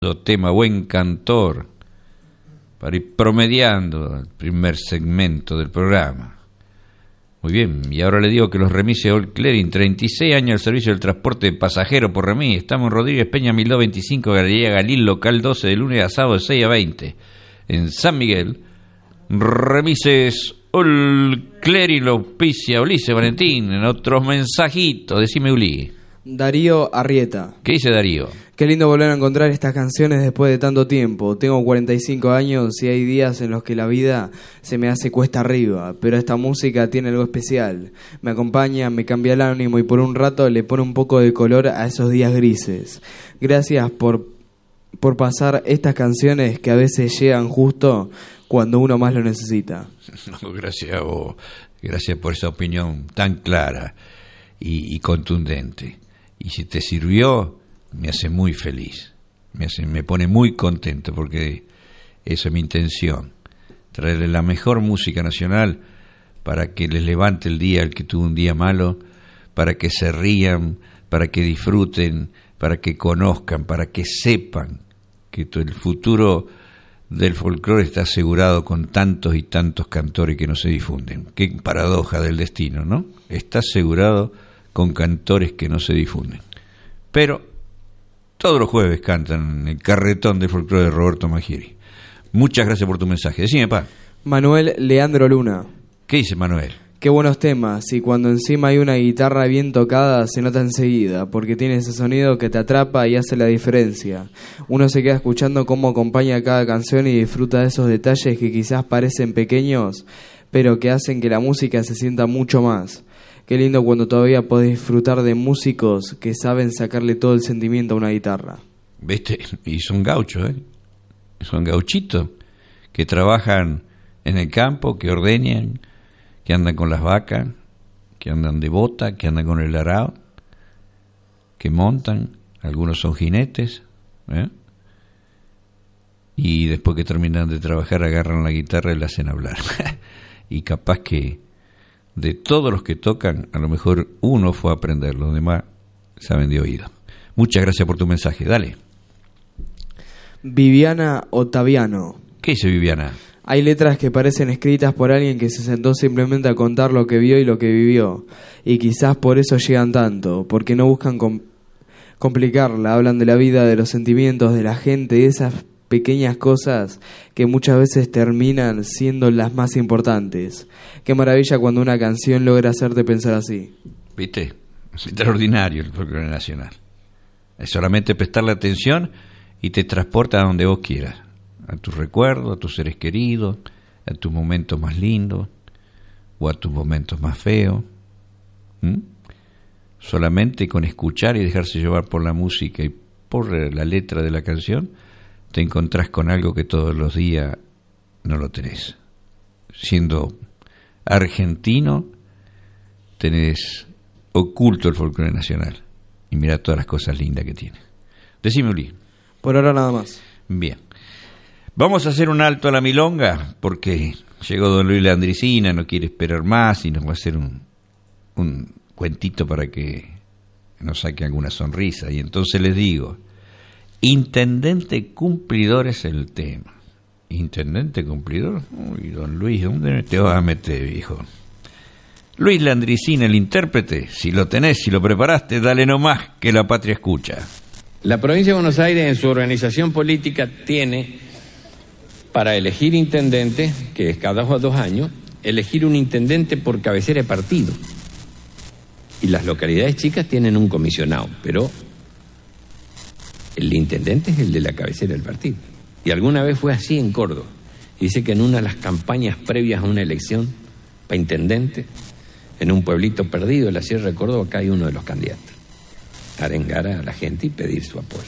Tema Buen Cantor, para ir promediando el primer segmento del programa. Muy bien, y ahora le digo que los remises All Clearing, 36 años al servicio del transporte de pasajeros por remis. Estamos en Rodríguez Peña 1225, Galería Galil, local 12, de lunes a sábado de 6 a 20. En San Miguel, remises All Clearing, lo auspicia Ulises Valentín. En otros mensajitos, decime Uli. Darío Arrieta. ¿Qué dice Darío? Qué lindo volver a encontrar estas canciones después de tanto tiempo. Tengo 45 años y hay días en los que la vida se me hace cuesta arriba, pero esta música tiene algo especial. Me acompaña, me cambia el ánimo y por un rato le pone un poco de color a esos días grises. Gracias por pasar estas canciones que a veces llegan justo cuando uno más lo necesita. No, gracias a vos. Gracias por esa opinión tan clara y contundente. Y si te sirvió, me hace muy feliz, me pone muy contento, porque esa es mi intención, traerle la mejor música nacional para que les levante el día al que tuvo un día malo, para que se rían, para que disfruten, para que conozcan, para que sepan que el futuro del folclore está asegurado con tantos y tantos cantores que no se difunden. Qué paradoja del destino, ¿no? Está asegurado con cantores que no se difunden. Pero todos los jueves cantan el carretón de folclore de Roberto Magieri. Muchas gracias por tu mensaje. Decime, pa. Manuel Leandro Luna. ¿Qué dice Manuel? Qué buenos temas, y cuando encima hay una guitarra bien tocada se nota enseguida, porque tiene ese sonido que te atrapa y hace la diferencia. Uno se queda escuchando cómo acompaña cada canción y disfruta de esos detalles que quizás parecen pequeños, pero que hacen que la música se sienta mucho más. Qué lindo cuando todavía podés disfrutar de músicos que saben sacarle todo el sentimiento a una guitarra. ¿Viste? Y son gauchos, ¿eh? Son gauchitos que trabajan en el campo, que ordeñan, que andan con las vacas, que andan de bota, que andan con el arado, que montan, algunos son jinetes, ¿eh? Y después que terminan de trabajar agarran la guitarra y la hacen hablar. Y capaz que de todos los que tocan, a lo mejor uno fue a aprender, los demás saben de oído. Muchas gracias por tu mensaje, dale. Viviana Ottaviano. ¿Qué dice Viviana? Hay letras que parecen escritas por alguien que se sentó simplemente a contar lo que vio y lo que vivió, y quizás por eso llegan tanto, porque no buscan complicarla, hablan de la vida, de los sentimientos, de la gente, de esas pequeñas cosas que muchas veces terminan siendo las más importantes. Qué maravilla cuando una canción logra hacerte pensar así. ¿Viste? Es extraordinario el folclore nacional. Es solamente prestarle atención y te transporta a donde vos quieras, a tus recuerdos, a tus seres queridos, a tus momentos más lindos o a tus momentos más feos. Solamente con escuchar y dejarse llevar por la música y por la letra de la canción te encontrás con algo que todos los días no lo tenés. Siendo argentino, tenés oculto el folclore nacional. Y mirá todas las cosas lindas que tiene. Decime, Uli. Por ahora nada más. Bien. Vamos a hacer un alto a la milonga, porque llegó don Luis Landricina, no quiere esperar más y nos va a hacer un cuentito para que nos saque alguna sonrisa. Y entonces les digo, intendente cumplidor es el tema. ¿Intendente cumplidor? Uy, don Luis, ¿dónde te vas a meter, viejo? Luis Landricina, el intérprete, si lo tenés, si lo preparaste, dale nomás que la patria escucha. La provincia de Buenos Aires en su organización política tiene para elegir intendente, que es cada 2 años, elegir un intendente por cabecera de partido. Y las localidades chicas tienen un comisionado, pero el intendente es el de la cabecera del partido. Y alguna vez fue así en Córdoba. Dice que en una de las campañas previas a una elección para intendente, en un pueblito perdido de la Sierra de Córdoba, cae uno de los candidatos. Arengar a la gente y pedir su apoyo.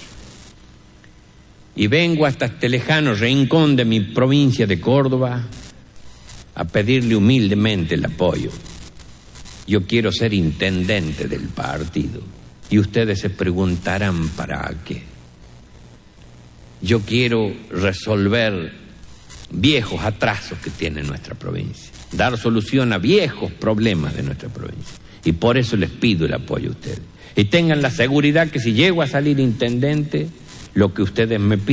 Y vengo hasta este lejano rincón de mi provincia de Córdoba a pedirle humildemente el apoyo. Yo quiero ser intendente del partido. Y ustedes se preguntarán ¿para qué? Yo quiero resolver viejos atrasos que tiene nuestra provincia, dar solución a viejos problemas de nuestra provincia. Y por eso les pido el apoyo a ustedes. Y tengan la seguridad que si llego a salir intendente, lo que ustedes me piden.